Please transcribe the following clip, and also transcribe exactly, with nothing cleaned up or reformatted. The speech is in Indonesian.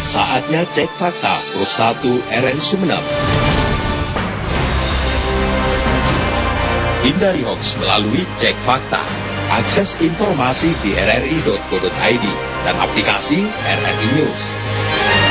Saatnya cek fakta Pos satu R R I Sumeneb. Hindari hoax melalui cek fakta. Akses informasi di r r i titik co titik i d dan aplikasi R R I News.